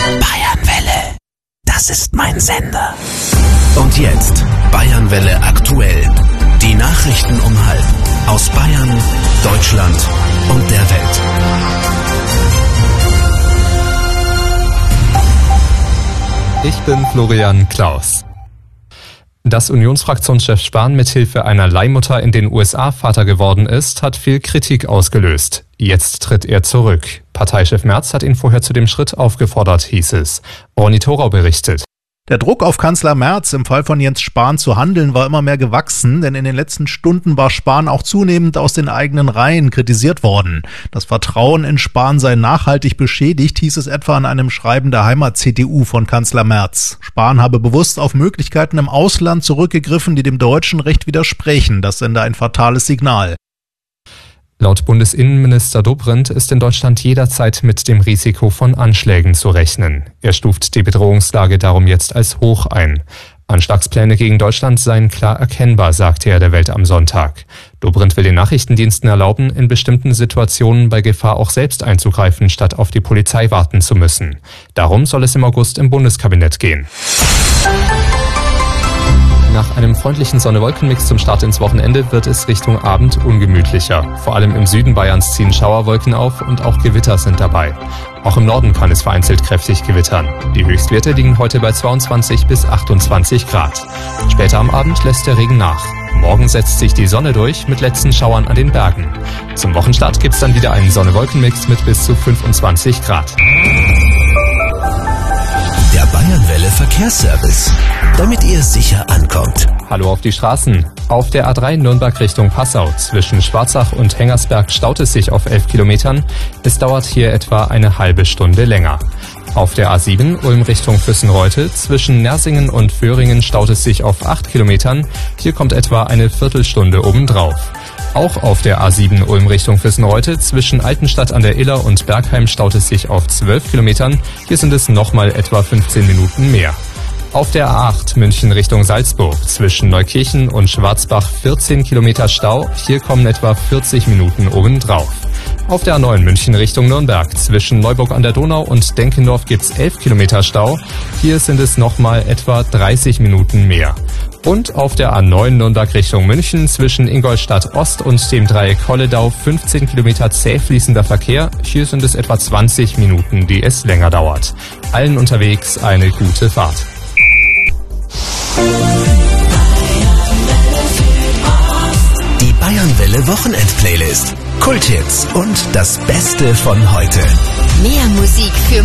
Bayernwelle, das ist mein Sender. Und jetzt Bayernwelle aktuell. Die Nachrichten um halb aus Bayern, Deutschland und der Welt. Ich bin Florian Klaus. Dass Unionsfraktionschef Spahn mithilfe einer Leihmutter in den USA Vater geworden ist, hat viel Kritik ausgelöst. Jetzt tritt er zurück. Parteichef Merz hat ihn vorher zu dem Schritt aufgefordert, hieß es. Ronny Thorau berichtet. Der Druck auf Kanzler Merz, im Fall von Jens Spahn zu handeln, war immer mehr gewachsen, denn in den letzten Stunden war Spahn auch zunehmend aus den eigenen Reihen kritisiert worden. Das Vertrauen in Spahn sei nachhaltig beschädigt, hieß es etwa in einem Schreiben der Heimat-CDU von Kanzler Merz. Spahn habe bewusst auf Möglichkeiten im Ausland zurückgegriffen, die dem deutschen Recht widersprechen. Das sende ein fatales Signal. Laut Bundesinnenminister Dobrindt ist in Deutschland jederzeit mit dem Risiko von Anschlägen zu rechnen. Er stuft die Bedrohungslage darum jetzt als hoch ein. Anschlagspläne gegen Deutschland seien klar erkennbar, sagte er der Welt am Sonntag. Dobrindt will den Nachrichtendiensten erlauben, in bestimmten Situationen bei Gefahr auch selbst einzugreifen, statt auf die Polizei warten zu müssen. Darum soll es im August im Bundeskabinett gehen. Nach einem freundlichen Sonne-Wolken-Mix zum Start ins Wochenende wird es Richtung Abend ungemütlicher. Vor allem im Süden Bayerns ziehen Schauerwolken auf und auch Gewitter sind dabei. Auch im Norden kann es vereinzelt kräftig gewittern. Die Höchstwerte liegen heute bei 22 bis 28 Grad. Später am Abend lässt der Regen nach. Morgen setzt sich die Sonne durch mit letzten Schauern an den Bergen. Zum Wochenstart gibt's dann wieder einen Sonne-Wolken-Mix mit bis zu 25 Grad. Der Bayernwelle Verkehrsservice, damit ihr sicher ankommt. Hallo auf die Straßen. Auf der A3 Nürnberg Richtung Passau zwischen Schwarzach und Hengersberg staut es sich auf 11 Kilometern. Es dauert hier etwa eine halbe Stunde länger. Auf der A7 Ulm Richtung Füssenreute zwischen Nersingen und Föhringen staut es sich auf 8 Kilometern. Hier kommt etwa eine Viertelstunde obendrauf. Auch auf der A7 Ulm Richtung Füssenreute zwischen Altenstadt an der Iller und Bergheim staut es sich auf 12 Kilometern. Hier sind es nochmal etwa 15 Minuten mehr. Auf der A8 München Richtung Salzburg zwischen Neukirchen und Schwarzbach 14 Kilometer Stau. Hier kommen etwa 40 Minuten obendrauf. Auf der A9 München Richtung Nürnberg zwischen Neuburg an der Donau und Denkendorf gibt's 11 Kilometer Stau. Hier sind es nochmal etwa 30 Minuten mehr. Und auf der A9 Nürnberg Richtung München zwischen Ingolstadt Ost und dem Dreieck Holledau 15 Kilometer zäh fließender Verkehr. Hier sind es etwa 20 Minuten, die es länger dauert. Allen unterwegs eine gute Fahrt. Die Bayernwelle Wochenend-Playlist. Kulthits und das Beste von heute. Mehr Musik für